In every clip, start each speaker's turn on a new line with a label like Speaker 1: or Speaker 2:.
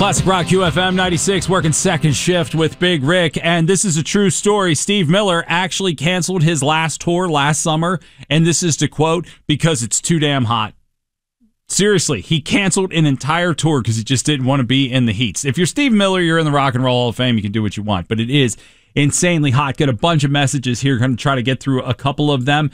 Speaker 1: Classic Rock QFM 96, working second shift with Big Rick, and this is a true story. Steve Miller actually canceled his last tour last summer, and this is to quote, because it's too damn hot. Seriously, he canceled an entire tour because he just didn't want to be in the heats. If you're Steve Miller, you're in the Rock and Roll Hall of Fame, you can do what you want, but it is insanely hot. Got a bunch of messages here, going to try to get through a couple of them.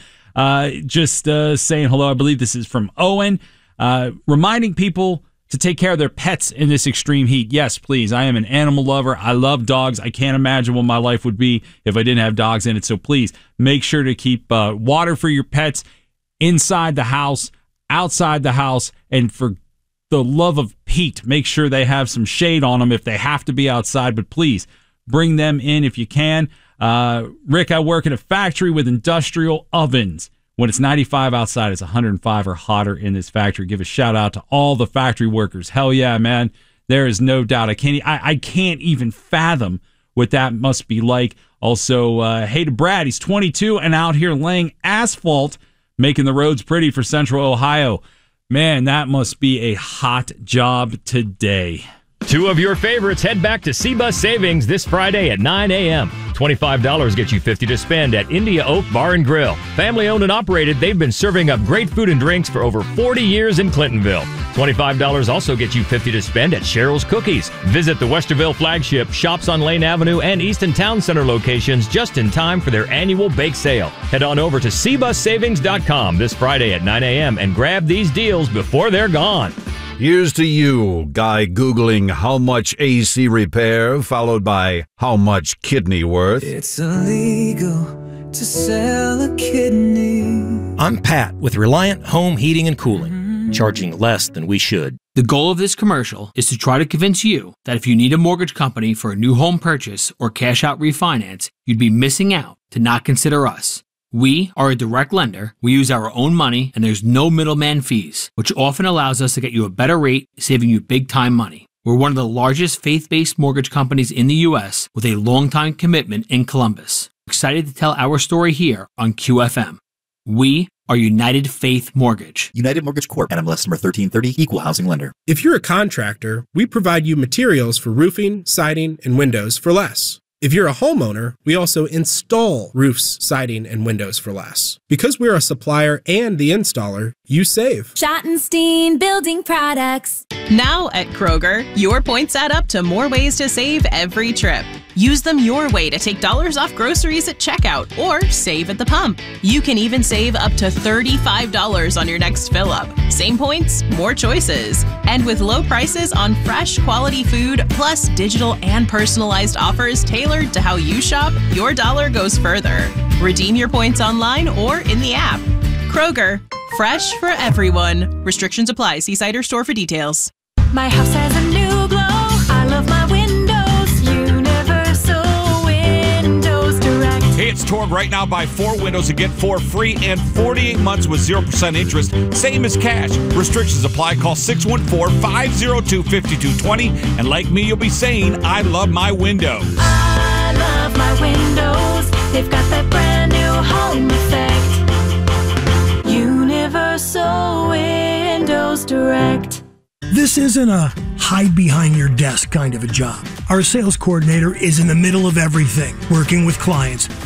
Speaker 1: Just saying hello, I believe this is from Owen, reminding people to take care of their pets in this extreme heat. Yes, please. I am an animal lover. I love dogs. I can't imagine what my life would be if I didn't have dogs in it. So please make sure to keep water for your pets inside the house, outside the house, and for the love of Pete, make sure they have some shade on them if they have to be outside. But please bring them in if you can. Rick, I work in a factory with industrial ovens. When it's 95 outside, it's 105 or hotter in this factory. Give a shout out to all the factory workers. Hell yeah, man. There is no doubt. I can't even fathom what that must be like. Also, hey to Brad. He's 22 and out here laying asphalt, making the roads pretty for Central Ohio. Man, that must be a hot job today.
Speaker 2: Two of your favorites head back to C-Bus Savings this Friday at 9 a.m. $25 gets you $50 to spend at India Oak Bar and Grill. Family owned and operated, they've been serving up great food and drinks for over 40 years in Clintonville. $25 also gets you $50 to spend at Cheryl's Cookies. Visit the Westerville flagship, shops on Lane Avenue, and Easton Town Center locations just in time for their annual bake sale. Head on over to cbussavings.com this Friday at 9 a.m. and grab these deals before they're gone.
Speaker 3: Here's to you, guy Googling how much AC repair, followed by how much kidney worth.
Speaker 4: It's illegal to sell a kidney.
Speaker 5: I'm Pat with Reliant Home Heating and Cooling, charging less than we should.
Speaker 6: The goal of this commercial is to try to convince you that if you need a mortgage company for a new home purchase or cash out refinance, you'd be missing out to not consider us. We are a direct lender, we use our own money, and there's no middleman fees, which often allows us to get you a better rate, saving you big time money. We're one of the largest faith-based mortgage companies in the U.S. with a long-time commitment in Columbus. Excited to tell our story here on QFM. We are United Faith Mortgage.
Speaker 7: United Mortgage Corp. NMLS number 1330, Equal Housing Lender.
Speaker 8: If you're a contractor, we provide you materials for roofing, siding, and windows for less. If you're a homeowner, we also install roofs, siding, and windows for less. Because we're a supplier and the installer, you save.
Speaker 9: Schottenstein Building Products.
Speaker 10: Now at Kroger, your points add up to more ways to save every trip. Use them your way to take dollars off groceries at checkout or save at the pump. You can even save up to $35 on your next fill-up. Same points, more choices. And with low prices on fresh, quality food, plus digital and personalized offers tailored to how you shop, your dollar goes further. Redeem your points online or in the app. Kroger, fresh for everyone. Restrictions apply. See site or store for details.
Speaker 9: My house has a new glow. I love my windows. Universal Windows Direct.
Speaker 11: Hey, it's Torg. Right now, buy 4 windows and get 4 free and 48 months with 0% interest. Same as cash. Restrictions apply. Call 614-502-5220. And like me, you'll be saying, I love my windows.
Speaker 9: I love my windows. They've got that brand new home effect. Universal Windows Direct.
Speaker 12: This isn't a hide behind your desk kind of a job. Our sales coordinator is in the middle of everything, working with clients,